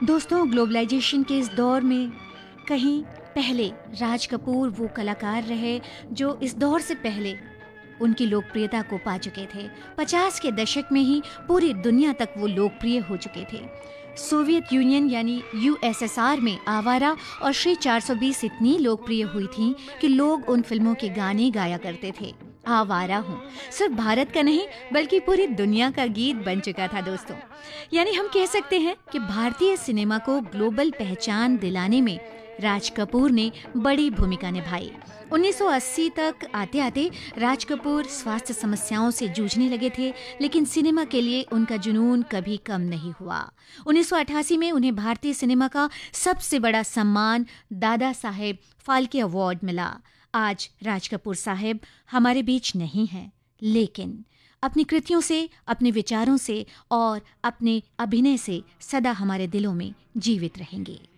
दोस्तों, ग्लोबलाइजेशन के इस दौर में कहीं पहले राज कपूर वो कलाकार रहे जो इस दौर से पहले उनकी लोकप्रियता को पा चुके थे। 50 के दशक में ही पूरी दुनिया तक वो लोकप्रिय हो चुके थे। सोवियत यूनियन यानी यूएसएसआर में आवारा और श्री 420 इतनी लोकप्रिय हुई थी कि लोग उन फिल्मों के गाने गाया करते थे। आवारा हूँ सिर्फ भारत का नहीं बल्कि पूरी दुनिया का गीत बन चुका था दोस्तों। यानी हम कह सकते हैं कि भारतीय सिनेमा को ग्लोबल पहचान दिलाने में राज कपूर ने बड़ी भूमिका निभाई। 1980 तक आते आते राज कपूर स्वास्थ्य समस्याओं से जूझने लगे थे, लेकिन सिनेमा के लिए उनका जुनून कभी कम नहीं हुआ। 1988 में उन्हें भारतीय सिनेमा का सबसे बड़ा सम्मान दादा साहेब फाल्के अवार्ड मिला। आज राज कपूर साहब हमारे बीच नहीं हैं, लेकिन अपनी कृतियों से, अपने विचारों से और अपने अभिनय से सदा हमारे दिलों में जीवित रहेंगे।